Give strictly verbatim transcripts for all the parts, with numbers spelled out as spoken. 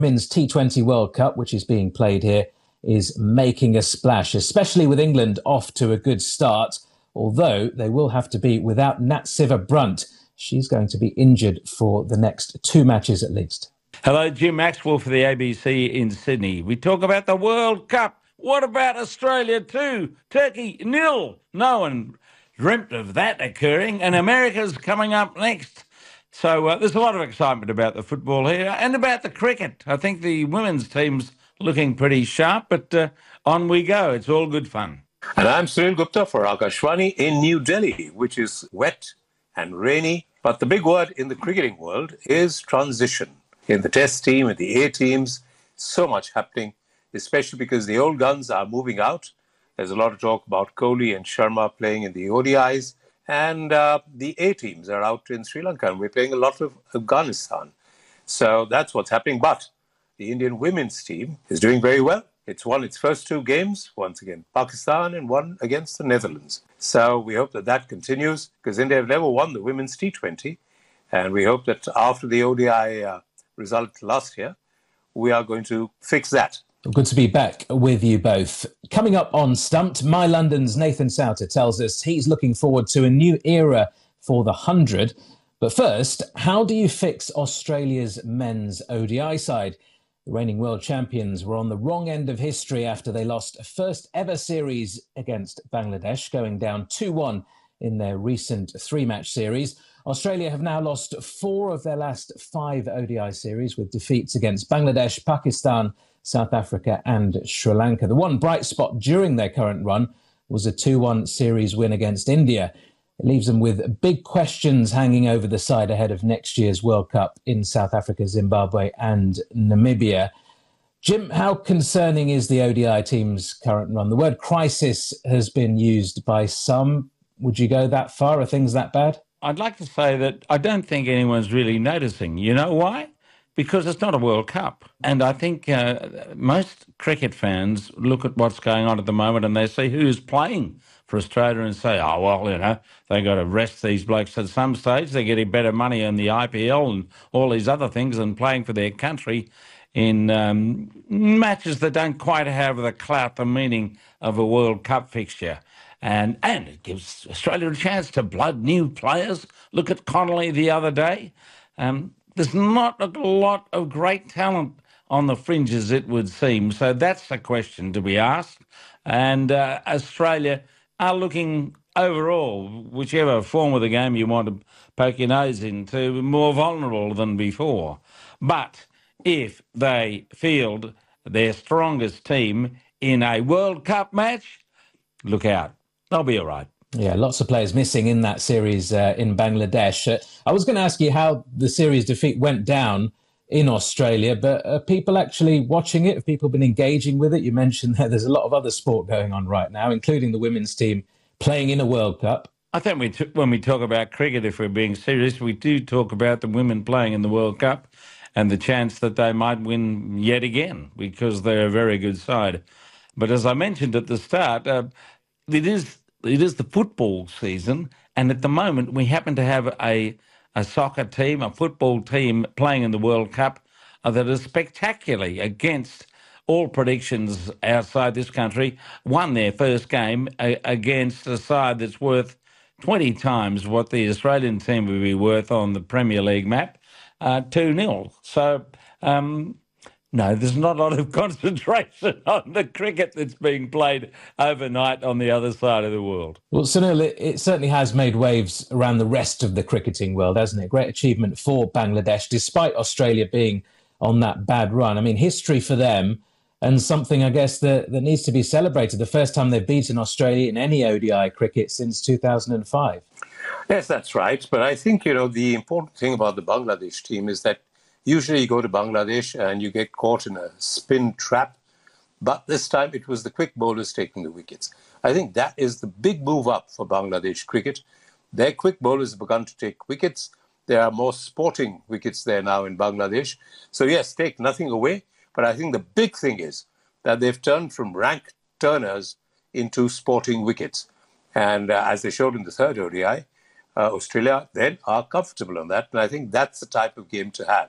Women's T twenty World Cup, which is being played here, is making a splash, especially with England off to a good start, although they will have to be without Natsiva Brunt. She's going to be injured for the next two matches at least. Hello, Jim Maxwell for the A B C in Sydney. We talk about the World Cup. What about Australia too? Turkey, nil. No one dreamt of that occurring, and America's coming up next. So uh, there's a lot of excitement about the football here and about the cricket. I think the women's team's looking pretty sharp, but uh, on we go. It's all good fun. And I'm Sunil Gupta for Akashvani in New Delhi, which is wet and rainy. But the big word in the cricketing world is transition. In the Test team, in the A teams, so much happening, especially because the old guns are moving out. There's a lot of talk about Kohli and Sharma playing in the O D Is. And uh, the A teams are out in Sri Lanka, and we're playing a lot of Afghanistan. So that's what's happening. But the Indian women's team is doing very well. It's won its first two games, once again Pakistan and one against the Netherlands. So we hope that that continues, because India have never won the women's T twenty. And we hope that after the O D I uh, result last year, we are going to fix that. Good to be back with you both. Coming up on Stumped, My London's Nathan Souter tells us he's looking forward to a new era for the hundred. But first, how do you fix Australia's men's O D I side? The reigning world champions were on the wrong end of history after they lost a first ever series against Bangladesh, going down two one in their recent three-match series. Australia have now lost four of their last five O D I series with defeats against Bangladesh, Pakistan, South Africa and Sri Lanka. The one bright spot during their current run was a two one series win against India. It leaves them with big questions hanging over the side ahead of next year's World Cup in South Africa, Zimbabwe and Namibia. Jim, how concerning is the O D I team's current run? The word crisis has been used by some. Would you go that far? Are things that bad? I'd like to say that I don't think anyone's really noticing. You know why? Because it's not a World Cup. And I think uh, most cricket fans look at what's going on at the moment and they see who's playing for Australia and say, oh, well, you know, they got to rest these blokes at some stage. They're getting better money in the I P L and all these other things and playing for their country in um, matches that don't quite have the clout, the meaning of a World Cup fixture. And and it gives Australia a chance to blood new players. Look at Connolly the other day. Um, there's not a lot of great talent on the fringes, it would seem. So that's a question to be asked. And uh, Australia are looking overall, whichever form of the game you want to poke your nose into, more vulnerable than before. But if they field their strongest team in a World Cup match, look out. They'll be all right. Yeah, lots of players missing in that series uh, in Bangladesh. Uh, I was going to ask you how the series defeat went down in Australia, but are people actually watching it? Have people been engaging with it? You mentioned that there's a lot of other sport going on right now, including the women's team playing in a World Cup. I think we t- when we talk about cricket, if we're being serious, we do talk about the women playing in the World Cup and the chance that they might win yet again because they're a very good side. But as I mentioned at the start, uh, it is it is the football season, and at the moment we happen to have a a soccer team, a football team playing in the World Cup uh, that is spectacularly against all predictions outside this country, won their first game uh, against a side that's worth twenty times what the Australian team would be worth on the Premier League map, uh, two nil. So, um, no, there's not a lot of concentration on the cricket that's being played overnight on the other side of the world. Well, Sunil, it, it certainly has made waves around the rest of the cricketing world, hasn't it? Great achievement for Bangladesh, despite Australia being on that bad run. I mean, history for them and something, I guess, that, that needs to be celebrated. The first time they've beaten Australia in any O D I cricket since two thousand five. Yes, that's right. But I think, you know, the important thing about the Bangladesh team is that usually you go to Bangladesh and you get caught in a spin trap. But this time it was the quick bowlers taking the wickets. I think that is the big move up for Bangladesh cricket. Their quick bowlers have begun to take wickets. There are more sporting wickets there now in Bangladesh. So yes, take nothing away. But I think the big thing is that they've turned from rank turners into sporting wickets. And uh, as they showed in the third O D I, uh, Australia then are comfortable on that. And I think that's the type of game to have.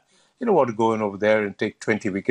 You don't want to go in over there and take twenty wickets